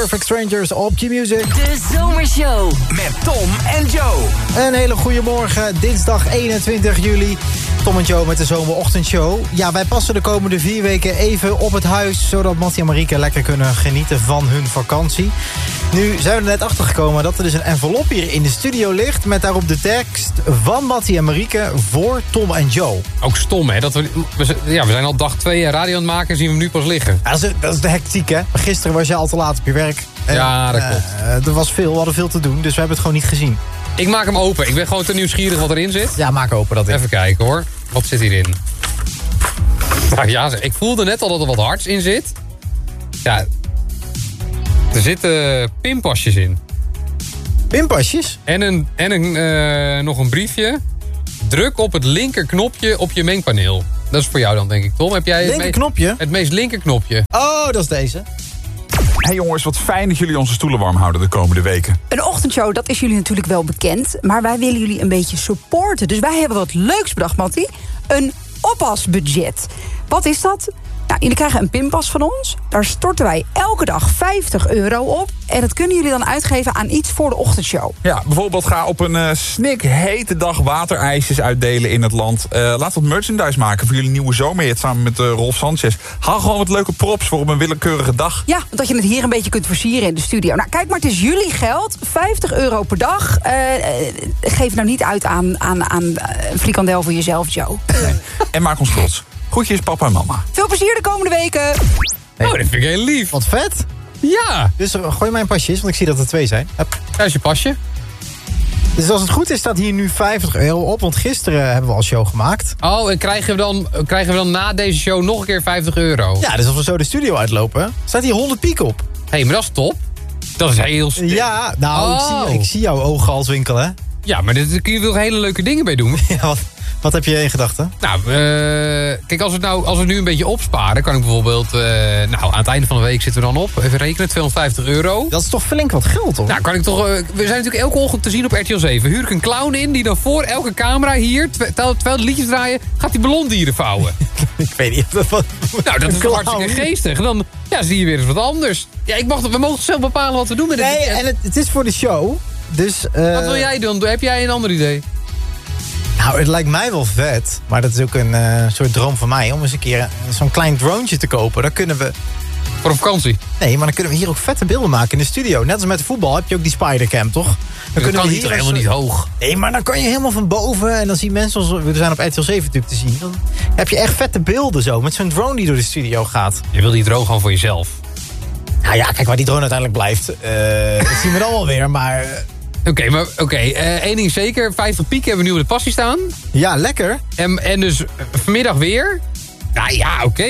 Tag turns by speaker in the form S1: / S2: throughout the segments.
S1: Perfect Strangers op Q-Music.
S2: De Zomershow
S3: met Tom en Joe.
S1: Een hele goede morgen, dinsdag 21 juli. Tom en Joe met de zomerochtendshow. Ja, wij passen de komende 4 weken even op het huis... zodat Mattie en Marieke lekker kunnen genieten van hun vakantie. Nu zijn we er net achtergekomen dat er dus een envelop hier in de studio ligt... met daarop de tekst van Mattie en Marieke voor Tom en Joe.
S4: Ook stom, hè? Dat we zijn al dag 2 radio aan het maken en zien we hem nu pas liggen.
S1: Ja, dat is de hectiek, hè? Gisteren was je al te laat op je werk.
S4: Ja, dat klopt.
S1: Er was veel, we hadden veel te doen, dus we hebben het gewoon niet gezien.
S4: Ik maak hem open. Ik ben gewoon te nieuwsgierig wat erin zit.
S1: Ja, maak open dat ding.
S4: Even kijken, hoor. Wat zit hierin? Nou ja, ik voelde net al dat er wat hards in zit. Ja, er zitten pinpasjes in.
S1: Pinpasjes?
S4: En nog een briefje. Druk op het linkerknopje op je mengpaneel. Dat is voor jou dan, denk ik, Tom. Heb jij
S1: linkerknopje?
S4: Het meest linkerknopje.
S1: Oh, dat is deze.
S3: Hey jongens, wat fijn dat jullie onze stoelen warm houden de komende weken.
S5: Een ochtendshow, dat is jullie natuurlijk wel bekend. Maar wij willen jullie een beetje supporten. Dus wij hebben wat leuks bedacht, Mattie. Een oppasbudget. Wat is dat? Nou, jullie krijgen een pinpas van ons. Daar storten wij elke dag €50 op. En dat kunnen jullie dan uitgeven aan iets voor de ochtendshow.
S3: Ja, bijvoorbeeld ga op een snikhete dag waterijsjes uitdelen in het land. Laat wat merchandise maken voor jullie nieuwe zomerhit samen met Rolf Sanchez. Haal gewoon wat leuke props voor op een willekeurige dag.
S5: Ja, dat je het hier een beetje kunt versieren in de studio. Nou, kijk maar, het is jullie geld. €50 per dag. Geef nou niet uit aan een frikandel voor jezelf, Joe.
S3: Nee. En maak ons trots. Groetjes papa en mama.
S5: Veel plezier de komende weken.
S4: Hey. Oh, dat vind ik heel lief.
S1: Wat vet.
S4: Ja.
S1: Dus gooi mijn pasjes, want ik zie dat er 2 zijn. Hup.
S4: Daar is je pasje.
S1: Dus als het goed is, staat hier nu €50 op. Want gisteren hebben we al show gemaakt.
S4: Oh, en krijgen we dan na deze show nog een keer €50?
S1: Ja, dus als we zo de studio uitlopen, staat hier 100 piek op.
S4: Hé, maar dat is top. Dat is heel stil.
S1: Ja, nou, ik zie jouw ogen al winkelen. Ja,
S4: maar daar kun je wel hele leuke dingen mee doen.
S1: Ja, wat heb je in gedachten?
S4: Nou, kijk, als we nu een beetje opsparen... kan ik bijvoorbeeld... aan het einde van de week zitten we dan op. Even rekenen, €250.
S1: Dat is toch flink wat geld, hoor?
S4: Nou, kan ik toch... we zijn natuurlijk elke ochtend te zien op RTL 7. Huur ik een clown in die dan voor elke camera hier... terwijl de liedjes draaien, gaat die ballondieren vouwen.
S1: Ik weet niet.
S4: Nou, dat is toch hartstikke geestig. Dan zie je weer eens wat anders. Ja, we mogen zelf bepalen wat we doen met het.
S1: Nee, en het is voor de show. Dus,
S4: wat wil jij doen? Heb jij een ander idee?
S1: Nou, het lijkt mij wel vet. Maar dat is ook een soort droom van mij. Om eens een keer zo'n klein drone te kopen. Dan kunnen we...
S4: Voor een vakantie?
S1: Nee, maar dan kunnen we hier ook vette beelden maken in de studio. Net als met de voetbal heb je ook die spidercam, toch?
S4: Dan kunnen we hier helemaal niet hoog.
S1: Nee, maar dan kan je helemaal van boven. En dan zien mensen, we zijn op RTL 7 natuurlijk te zien. Dan heb je echt vette beelden zo. Met zo'n drone die door de studio gaat.
S4: Je wil die drone gewoon voor jezelf.
S1: Nou ja, kijk waar die drone uiteindelijk blijft. Dat zien we dan wel weer, maar...
S4: Oké, één ding zeker. 50 piek hebben we nu op de passie staan.
S1: Ja, lekker.
S4: En dus vanmiddag weer. Nou ja, oké.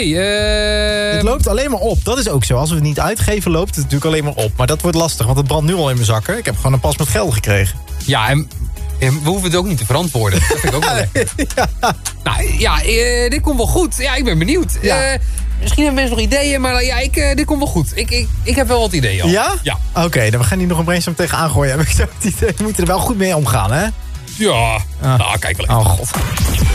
S1: Het loopt alleen maar op. Dat is ook zo. Als we het niet uitgeven, loopt het natuurlijk alleen maar op. Maar dat wordt lastig, want het brandt nu al in mijn zakken. Ik heb gewoon een pas met geld gekregen.
S4: Ja, en we hoeven het ook niet te verantwoorden. Dat vind ik ook wel lekker. Ja. Nou ja, dit komt wel goed. Ja, ik ben benieuwd. Ja. Misschien hebben mensen nog ideeën, maar ja, dit komt wel goed. Ik heb wel wat ideeën al.
S1: Ja?
S4: Ja.
S1: Oké, dan we gaan hier nog een brainstorm tegenaan gooien. Heb ik zo het idee. We moeten er wel goed mee omgaan, hè?
S4: Ja. Nou, kijk wel even.
S1: Oh god.